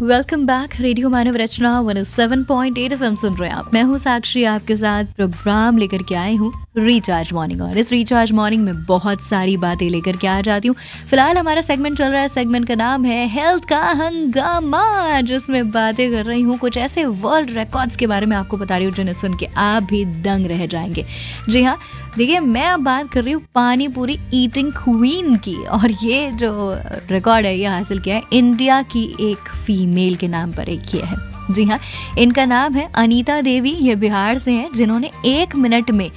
Welcome back. Radio मानव रचना 107.8 FM सुन रहे हैं आप। मैं हूँ साक्षी, आपके साथ प्रोग्राम लेकर के आई हूँ रिचार्ज मॉर्निंग। और इस रिचार्ज मॉर्निंग में बहुत सारी बातें लेकर के आ जाती हूँ। फिलहाल हमारा सेगमेंट चल रहा है, सेगमेंट का नाम है हेल्थ का हंगामा, जिसमें बातें कर रही हूँ कुछ ऐसे वर्ल्ड रिकॉर्ड्स के बारे में आपको बता रही हूँ जिन्हें सुन के आप भी दंग रह जाएंगे। जी हाँ, देखिए मैं अब बात कर रही हूँ पानी पूरी ईटिंग क्वीन की। और ये जो रिकॉर्ड है ये हासिल किया है इंडिया की एक फीमेल के नाम पर एक ये है। जी हाँ, इनका नाम है अनीता देवी। ये बिहार से हैं जिन्होंने 1 मिनट में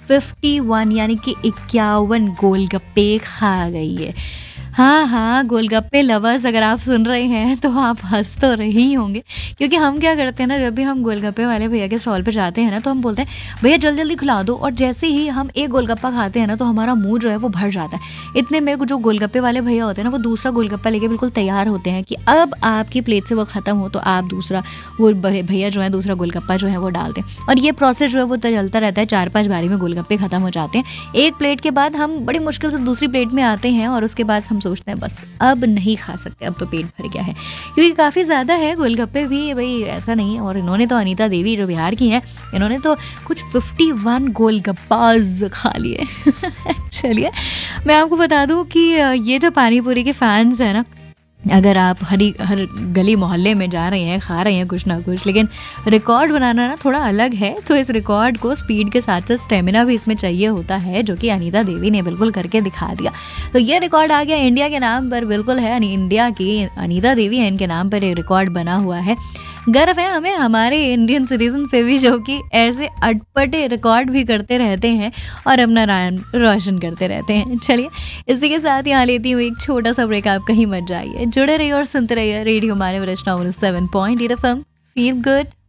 51 यानी कि 51 गोलगप्पे खा गई है। हाँ, गोलगप्पे लवर्स अगर आप सुन रहे हैं तो आप हंस तो रहे ही होंगे, क्योंकि हम क्या करते हैं ना, जब भी हम गोलगप्पे वाले भैया के स्टॉल पे जाते हैं ना तो हम बोलते हैं भैया जल्दी जल्दी खिला दो। और जैसे ही हम एक गोलगप्पा खाते हैं ना तो हमारा मुंह जो है वो भर जाता है। इतने में जो गोलगप्पे वाले भैया होते हैं ना वो दूसरा गोलगप्पा लेके बिल्कुल तैयार होते हैं कि अब आपकी प्लेट से वो ख़त्म हो तो आप दूसरा वो भैया जो है दूसरा गोलगप्पा जो है वो डाल दें। और ये प्रोसेस जो है वो चलता रहता है। 4-5 बारी में गोलगप्पे ख़त्म हो जाते हैं। एक प्लेट के बाद हम बड़ी मुश्किल से दूसरी प्लेट में आते हैं और उसके बाद हम सोचते हैं बस अब नहीं खा सकते, अब तो पेट भर गया है, क्योंकि काफ़ी ज़्यादा है गोलगप्पे भी। भाई ऐसा नहीं। और इन्होंने तो अनीता देवी जो बिहार की हैं, इन्होंने तो कुछ 51 गोलगप्पाज खा लिए। चलिए मैं आपको बता दूं कि ये जो पानी पूरी के फैंस हैं ना, अगर आप हर गली मोहल्ले में जा रहे हैं, खा रहे हैं कुछ ना कुछ, लेकिन रिकॉर्ड बनाना ना थोड़ा अलग है। तो इस रिकॉर्ड को स्पीड के साथ साथ स्टेमिना भी इसमें चाहिए होता है, जो कि अनीता देवी ने बिल्कुल करके दिखा दिया। तो ये रिकॉर्ड आ गया इंडिया के नाम पर, बिल्कुल है इंडिया की अनीता देवी है, इनके नाम पर एक रिकॉर्ड बना हुआ है। गर्व है हमें हमारे इंडियन सिटीजन पे भी, जो कि ऐसे अटपटे रिकॉर्ड भी करते रहते हैं और अपना नाम रोशन करते रहते हैं। चलिए इसी के साथ यहाँ लेती हूँ एक छोटा सा ब्रेक। आप कहीं मत जाइए, जुड़े रहिए और सुनते रहिए रेडियो मानव रचना 107.8 एफएम। Feel good.